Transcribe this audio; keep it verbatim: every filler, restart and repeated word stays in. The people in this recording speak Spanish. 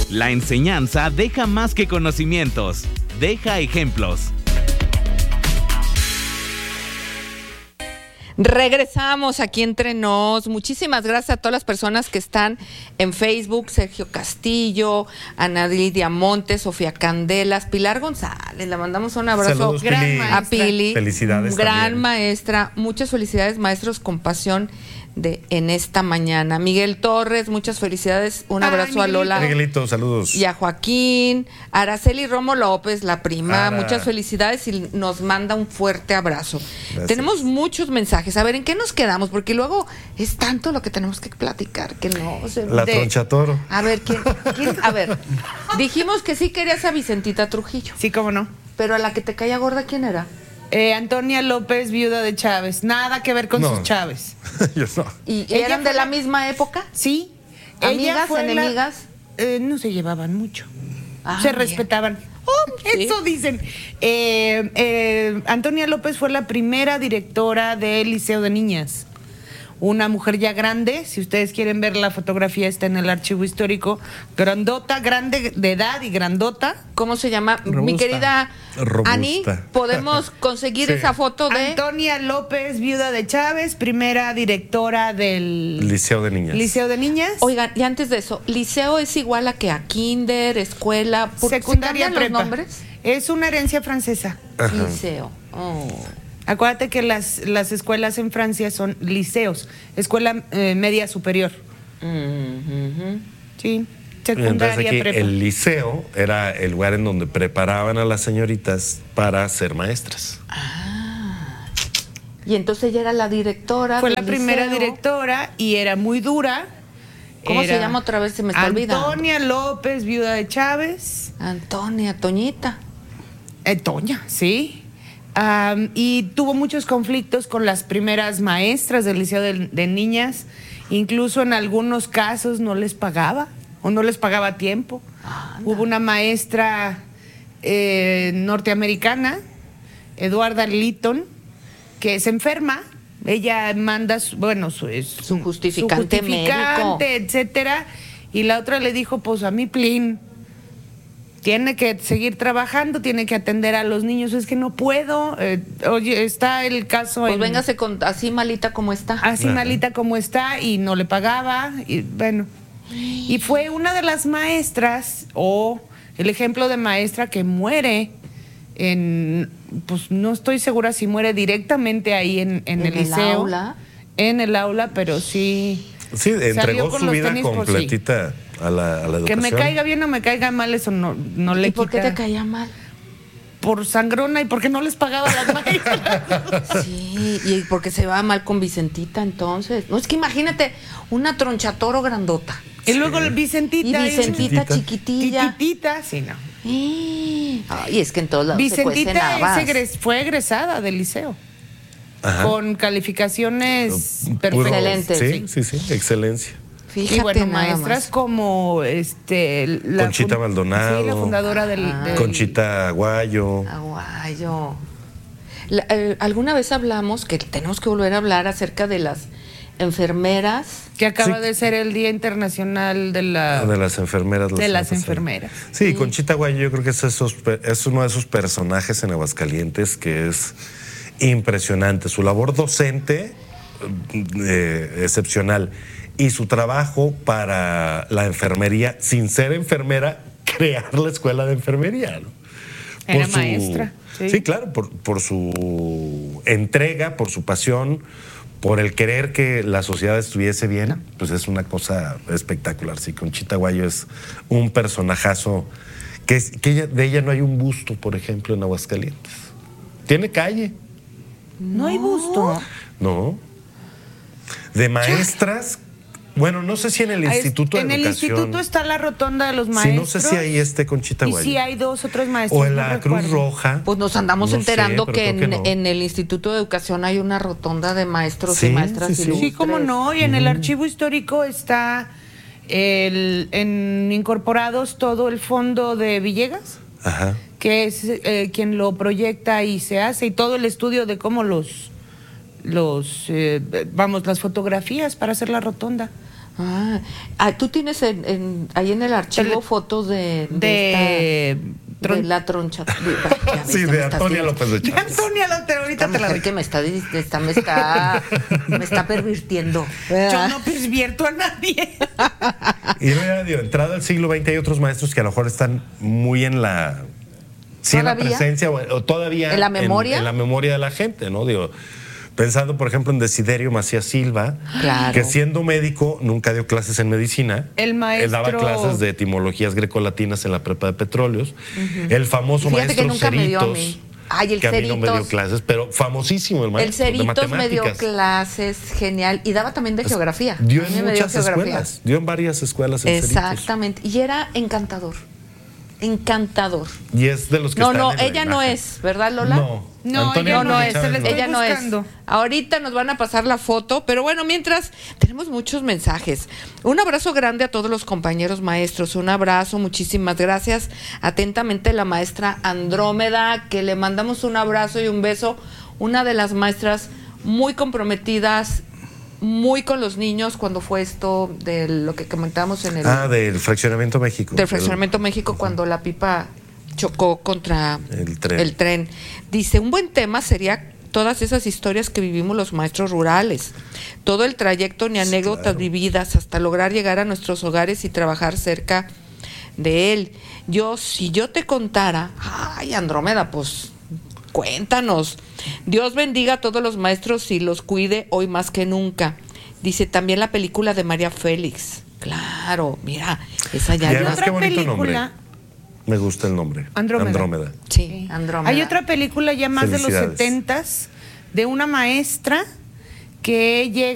La enseñanza deja más que conocimientos, deja ejemplos. Regresamos aquí entre nos. Muchísimas gracias a todas las personas que están en Facebook. Sergio Castillo, Ana Lidia Montes, Sofía Candelas, Pilar González. Le mandamos un abrazo. Saludos, gran Pili. a Pili. Felicidades Gran también. maestra. Muchas felicidades, maestros con pasión de en esta mañana. Miguel Torres, muchas felicidades. Un Ay, abrazo a Lola. Miguelito, saludos. Y a Joaquín. Araceli Romo López, la prima. Ara. Muchas felicidades y nos manda un fuerte abrazo. Gracias. Tenemos muchos mensajes. A ver, ¿en qué nos quedamos? Porque luego es tanto lo que tenemos que platicar que no se... La de- tronchatoro. A ver, ¿quién, quién? A ver, dijimos que sí querías a Vicentita Trujillo. Sí, cómo no. Pero a la que te caía gorda, ¿quién era? Eh, Antonia López, viuda de Chávez. Nada que ver con No. sus Chávez. Yo no. ¿Y Ella eran fue de la la- misma época? Sí. ¿Amigas, Ella fue la- enemigas? Eh, no se llevaban mucho. Ah, se mira. respetaban. Oh, sí. Eso dicen. Eh, eh, Antonia López fue la primera directora del Liceo de Niñas. Una mujer ya grande, si ustedes quieren ver la fotografía, está en el archivo histórico. Grandota, grande de edad y grandota. ¿Cómo se llama? Mi Robusta. querida Robusta. Ani, ¿podemos conseguir Sí. esa foto de...? Antonia López, viuda de Chávez, primera directora del Liceo de Niñas. Liceo de Niñas. Oigan, y antes de eso, ¿liceo es igual a que a kinder, escuela? ¿Por- Secundaria, ¿se cambian prepa. los nombres? Es una herencia francesa. Ajá. Liceo. Oh. Acuérdate que las, las escuelas en Francia son liceos, escuela eh, media superior. Mhm. Sí, Y entonces secundaria, aquí prepa. el liceo era el lugar en donde preparaban a las señoritas para ser maestras. Y entonces ella era la directora. Fue del la primera liceo. directora y era muy dura. ¿Cómo Era se llama otra vez? Se me está olvidando. Antonia López, viuda de Chávez. Antonia, Toñita. Eh, Toña, sí. Am, y tuvo muchos conflictos con las primeras maestras del Liceo de, de Niñas. Incluso en algunos casos no les pagaba o no les pagaba a tiempo. Hubo una maestra eh, norteamericana, Eduarda Litton, que se enferma. Ella manda, su, bueno, su, es- Su justificante su justificante, médico. etcétera. Y la otra le dijo, pues a mí, plin, tiene que seguir trabajando, tiene que atender a los niños. Es que no puedo. Eh, oye, está el caso Pues en- véngase con, así malita como está. así Ajá. malita como está y no le pagaba. Y bueno, y fue una de las maestras o el ejemplo de maestra que muere en, pues no estoy segura si muere directamente ahí en, en ¿En el el liceo, aula? en el aula, pero sí. Sí, Salió entregó con su los vida tenis por sí. completita a, la, a la educación. Que me caiga bien o me caiga mal, eso no, no le ¿Y por qué quita. te caía mal? Por sangrona y porque no les pagaba a las maestras. Sí, y porque se va mal con Vicentita entonces. No, es que imagínate una tronchatoro grandota. Y luego el Vicentita. Y Vicentita Chiquitita. chiquitilla. Chiquitita, sí, no. Eh, Ay, es que en todos lados se cuecen Vicentita es habas. egres- fue egresada del liceo. Ajá. Con calificaciones Puro- perfectas. Excelente. Sí, sí, sí, excelencia. Fíjate Y bueno, nada maestras más. como este la Conchita fun- Maldonado. sí, la fundadora del, Ah. del- Conchita Aguayo. Aguayo. La- eh, alguna vez hablamos que tenemos que volver a hablar acerca de las enfermeras. que acaba Sí. de ser el Día Internacional de la De las enfermeras. la de semana las pasada. enfermeras. Sí, Conchita Aguayo yo creo que es, esos, pe- es uno de esos personajes en Aguascalientes que es impresionante. Su labor docente, eh, excepcional. Y su trabajo para la enfermería, sin ser enfermera, crear la escuela de enfermería, ¿no? Era Por su- maestra, sí. Sí, claro, por, por su entrega, por su pasión, por el querer que la sociedad estuviese bien, pues es una cosa espectacular. Sí, Conchita Aguayo es un personajazo que, es, que ella- de ella no hay un busto, por ejemplo, en Aguascalientes. Tiene calle, No hay busto. ¿no? De maestras, bueno, no sé si en el Ah, es- Instituto de en el Educación. instituto está la rotonda de los Sí, maestros. no sé si ahí esté Conchita Y Aguayo. sí hay dos o tres maestros. O en no la Cruz recuerdo. Roja. Pues nos andamos No sé, enterando pero que, creo en, no. en el Instituto de Educación hay una rotonda de maestros Sí, y maestras sí, sí. ilustres. Sí, cómo no. Y en el archivo histórico está el, en incorporados todo el fondo de Villegas, Ajá. que es eh, quien lo proyecta y se hace, y todo el estudio de cómo los, los eh, vamos, las fotografías para hacer la rotonda. Ah, ah, tú tienes en, en- ahí en el archivo Tele- fotos de, de, de esta- Tron- de la troncha. Ya ves, Sí, ya de me estás Antonia viendo. López de De Chávez. Antonia Lotero, ahorita te la doy. Que me está, está- me está, me está pervirtiendo. Yo no pervierto a nadie. Y mira, digo, entrado al siglo veinte hay otros maestros que a lo mejor están muy en la, sí, en la ¿Todavía? presencia o, o todavía ¿En la memoria? en la memoria de la gente, ¿no? Digo, pensando, por ejemplo, en Desiderio Macías Silva, Claro. que siendo médico nunca dio clases en medicina. El Él daba maestro- clases de etimologías grecolatinas en la prepa de petróleos. El famoso Fíjate que maestro nunca me dio a Ceritos. mí. Ay, el que a mí no me dio Ceritos. clases, pero famosísimo el El maestro de Ceritos me dio matemáticas. clases, genial. Y daba también de geografía. Dio A mí en me dio muchas geografía. escuelas, dio en varias escuelas el Ceritos. Exactamente. Y era encantador. Encantador. Y es de los que No, están no, en la ella no imagen. es, ¿verdad, Lola? No, No, Antonia ella No, no López es, Chávez se no. le estoy ella no es. buscando. Ahorita nos van a pasar la foto, pero bueno, mientras tenemos muchos mensajes. Un abrazo grande a todos los compañeros maestros, un abrazo, muchísimas gracias. Atentamente la maestra Andrómeda, que le mandamos un abrazo y un beso, una de las maestras muy comprometidas, muy con los niños cuando fue esto de lo que comentábamos en el Ah, del Fraccionamiento México. del Fraccionamiento México cuando la pipa chocó contra El tren. el tren. Dice, un buen tema sería todas esas historias que vivimos los maestros rurales, todo el trayecto ni anécdotas claro. vividas hasta lograr llegar a nuestros hogares y trabajar cerca de él. Yo, si yo te contara, ay, Andrómeda, pues cuéntanos. Dios bendiga a todos los maestros y los cuide hoy más que nunca. Dice también la película de María Félix. Claro, mira, esa ya Y la- además, otra qué bonito película- nombre. Me gusta el nombre. Andrómeda. Andrómeda. Sí, Andrómeda. Hay otra película ya más de los Felicidades. setentas de una maestra que llega